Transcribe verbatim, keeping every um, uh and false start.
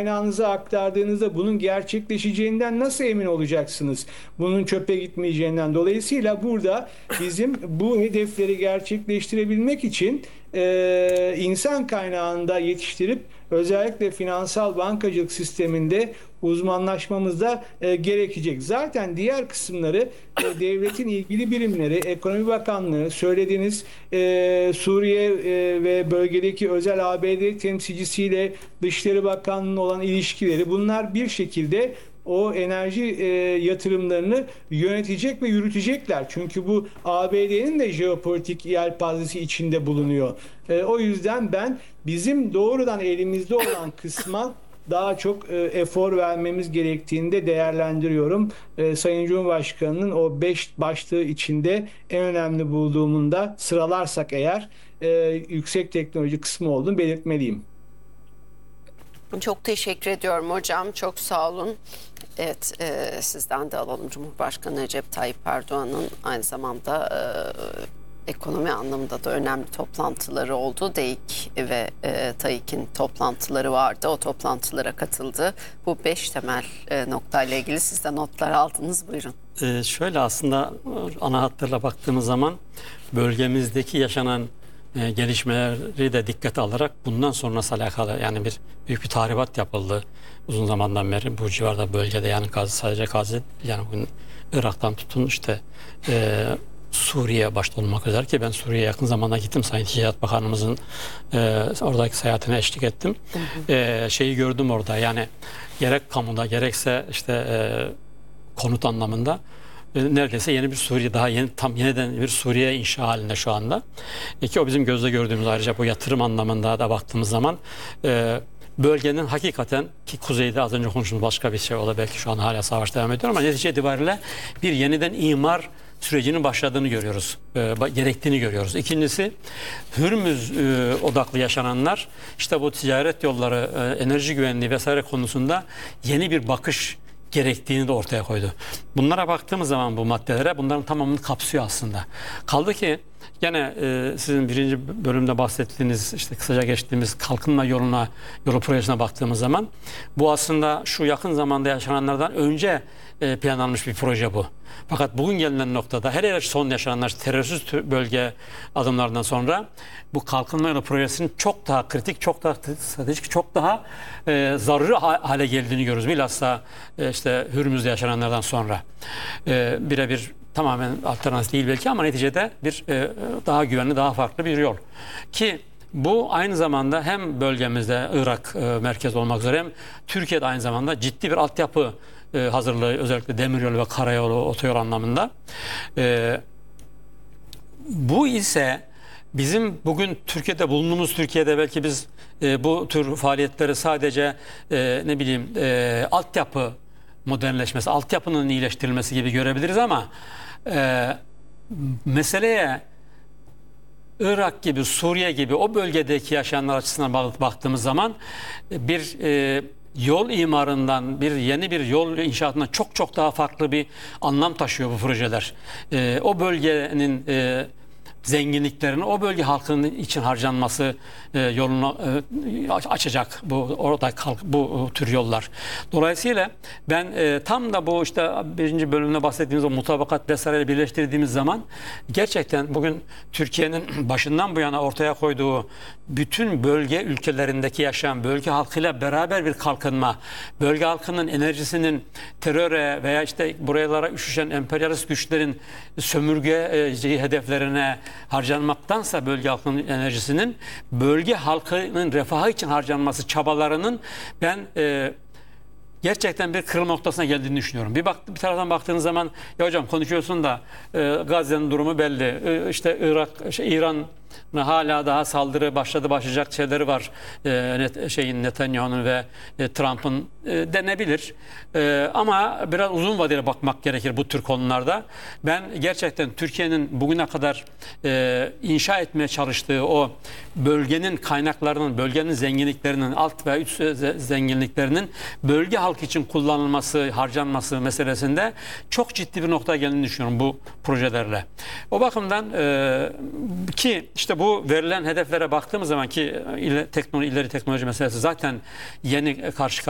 kaynağınıza aktardığınızda bunun gerçekleşeceğinden nasıl emin olacaksınız? Bunun çöpe gitmeyeceğinden. Dolayısıyla burada bizim bu hedefleri gerçekleştirebilmek için e, insan kaynağında yetiştirip özellikle finansal bankacılık sisteminde uzmanlaşmamız da e, gerekecek. Zaten diğer kısımları e, devletin ilgili birimleri, Ekonomi Bakanlığı, söylediğiniz e, Suriye e, ve bölgedeki özel A B D temsilcisiyle Dışişleri Bakanlığı'nın olan ilişkileri, bunlar bir şekilde o enerji e, yatırımlarını yönetecek ve yürütecekler. Çünkü bu A B D'nin de jeopolitik yelpazesi içinde bulunuyor. E, o yüzden ben bizim doğrudan elimizde olan kısma daha çok e, efor vermemiz gerektiğini de değerlendiriyorum. E, Sayın Cumhurbaşkanı'nın o beş başlığı içinde en önemli bulduğumun da sıralarsak eğer e, yüksek teknoloji kısmı olduğunu belirtmeliyim. Çok teşekkür ediyorum hocam. Çok sağ olun. Evet, e, sizden de alalım. Cumhurbaşkanı Recep Tayyip Erdoğan'ın aynı zamanda e, ekonomi anlamında da önemli toplantıları oldu. DEİK ve e, TAİK'in toplantıları vardı. O toplantılara katıldı. Bu beş temel e, noktayla ilgili siz de notlar aldınız. Buyurun. Ee, şöyle aslında ana hatlarla baktığımız zaman bölgemizdeki yaşanan e, gelişmeleri de dikkate alarak bundan sonrası alakalı yani bir büyük bir tahribat yapıldı uzun zamandan beri bu civarda bölgede, yani Gazze, sadece Gazze yani bugün Irak'tan tutun işte e, Suriye başta olmak üzere, ki ben Suriye'ye yakın zamanda gittim. Sayın Ticaret Bakanımızın e, oradaki seyahatine eşlik ettim. Hı hı. E, şeyi gördüm orada, yani gerek kamuda gerekse işte e, konut anlamında e, neredeyse yeni bir Suriye, daha yeni tam yeniden bir Suriye inşa halinde şu anda. E, ki o bizim gözle gördüğümüz, ayrıca bu yatırım anlamında da baktığımız zaman e, bölgenin hakikaten, ki kuzeyde az önce konuştuğumuz başka bir şey, o da belki şu an hala savaş devam ediyor ama netice itibariyle bir yeniden imar sürecinin başladığını görüyoruz. E, gerektiğini görüyoruz. İkincisi, Hürmüz e, odaklı yaşananlar, işte bu ticaret yolları, e, enerji güvenliği vesaire konusunda yeni bir bakış gerektiğini de ortaya koydu. Bunlara baktığımız zaman, bu maddelere, bunların tamamını kapsıyor aslında. Kaldı ki gene e, sizin birinci bölümde bahsettiğiniz, işte kısaca geçtiğimiz kalkınma yoluna, yolu projesine baktığımız zaman bu aslında şu yakın zamanda yaşananlardan önce e, planlanmış bir proje bu. Fakat bugün gelinen noktada, her yer son yaşananlar, terörsüz bölge adımlarından sonra bu kalkınma yolu projesinin çok daha kritik, çok daha stratejik, çok daha e, zaruri hale geldiğini görüyoruz. Bilhassa e, işte Hürmüz'de yaşananlardan sonra e, birebir tamamen alternatif değil belki ama neticede bir e, daha güvenli, daha farklı bir yol. Ki bu aynı zamanda hem bölgemizde Irak e, merkez olmak üzere hem Türkiye'de aynı zamanda ciddi bir altyapı e, hazırlığı, özellikle demiryolu ve karayolu, otoyol anlamında. E, bu ise bizim bugün Türkiye'de bulunduğumuz Türkiye'de belki biz e, bu tür faaliyetleri sadece e, ne bileyim e, altyapı modernleşmesi, altyapının iyileştirilmesi gibi görebiliriz ama e, meseleye Irak gibi, Suriye gibi o bölgedeki yaşayanlar açısından baktığımız zaman bir e, yol imarından, bir yeni bir yol inşaatından çok çok daha farklı bir anlam taşıyor bu projeler. E, o bölgenin e, zenginliklerini o bölge halkının için harcanması e, yolunu e, açacak bu orada kalk, bu tür yollar. Dolayısıyla ben e, tam da bu işte birinci bölümde bahsettiğimiz o mutabakat vesaireyle birleştirdiğimiz zaman gerçekten bugün Türkiye'nin başından bu yana ortaya koyduğu bütün bölge ülkelerindeki yaşayan bölge halkıyla beraber bir kalkınma, bölge halkının enerjisinin teröre veya işte buralara üşüşen emperyalist güçlerin sömürge e, hedeflerine harcanmaktansa bölge halkının enerjisinin bölge halkının refahı için harcanması çabalarının ben e, gerçekten bir kırılma noktasına geldiğini düşünüyorum. Bir, bak, bir taraftan baktığınız zaman ya hocam konuşuyorsun da e, Gazze'nin durumu belli. E, işte Irak, şey, İran hala daha saldırı başladı, başlayacak şeyleri var. E, net, şeyin Netanyahu'nun ve e, Trump'ın e, denebilir. E, ama biraz uzun vadeli bakmak gerekir bu tür konularda. Ben gerçekten Türkiye'nin bugüne kadar e, inşa etmeye çalıştığı o bölgenin kaynaklarının, bölgenin zenginliklerinin, alt ve üst zenginliklerinin bölge halkı için kullanılması, harcanması meselesinde çok ciddi bir noktaya geldiğini düşünüyorum bu projelerle. O bakımdan e, ki işte bu verilen hedeflere baktığımız zaman ki ileri teknoloji, ileri teknoloji meselesi zaten yeni karşı